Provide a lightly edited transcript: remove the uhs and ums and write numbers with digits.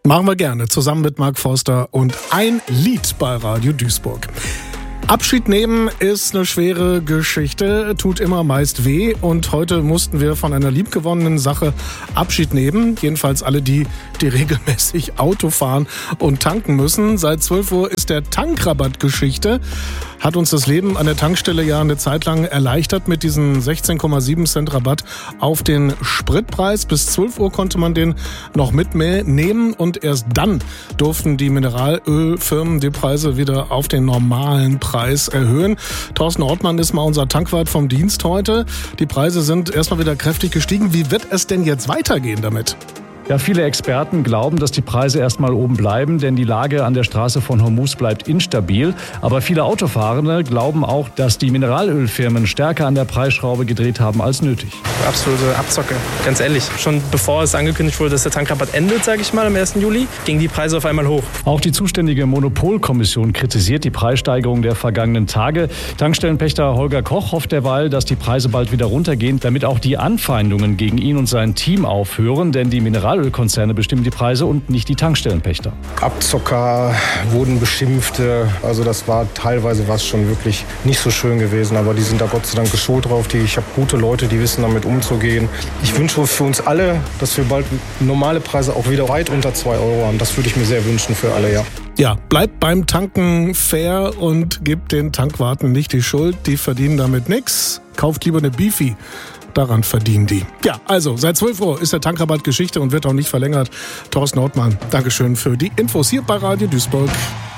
Machen wir gerne, zusammen mit Mark Forster und ein Lied bei Radio Duisburg. Abschied nehmen ist eine schwere Geschichte, tut immer meist weh und heute mussten wir von einer liebgewonnenen Sache Abschied nehmen. Jedenfalls alle die regelmäßig Auto fahren und tanken müssen. Seit 12 Uhr ist der Tankrabatt Geschichte. Hat uns das Leben an der Tankstelle ja eine Zeit lang erleichtert mit diesen 16,7 Cent Rabatt auf den Spritpreis. Bis 12 Uhr konnte man den noch mitnehmen und erst dann durften die Mineralölfirmen die Preise wieder auf den normalen Preis erhöhen. Thorsten Ortmann ist mal unser Tankwart vom Dienst heute. Die Preise sind erstmal wieder kräftig gestiegen. Wie wird es denn jetzt weitergehen damit? Ja, viele Experten glauben, dass die Preise erstmal oben bleiben, denn die Lage an der Straße von Hormuz bleibt instabil. Aber viele Autofahrende glauben auch, dass die Mineralölfirmen stärker an der Preisschraube gedreht haben als nötig. Absolute Abzocke, ganz ehrlich. Schon bevor es angekündigt wurde, dass der Tankrabatt endet, sage ich mal, am 1. Juli, gingen die Preise auf einmal hoch. Auch die zuständige Monopolkommission kritisiert die Preissteigerung der vergangenen Tage. Tankstellenpächter Holger Koch hofft derweil, dass die Preise bald wieder runtergehen, damit auch die Anfeindungen gegen ihn und sein Team aufhören, denn die Mineralölkonzerne bestimmen die Preise und nicht die Tankstellenpächter. Abzocker wurden beschimpft. Also das war teilweise was schon wirklich nicht so schön gewesen. Aber die sind da Gott sei Dank geschult drauf. Ich habe gute Leute, die wissen damit umzugehen. Ich wünsche für uns alle, dass wir bald normale Preise auch wieder weit unter 2 Euro haben. Das würde ich mir sehr wünschen für alle, ja. Ja, bleibt beim Tanken fair und gebt den Tankwarten nicht die Schuld. Die verdienen damit nichts. Kauft lieber eine Beefy. Daran verdienen die. Ja, also seit 12 Uhr ist der Tankrabatt Geschichte und wird auch nicht verlängert. Thorsten Ortmann, Dankeschön für die Infos hier bei Radio Duisburg.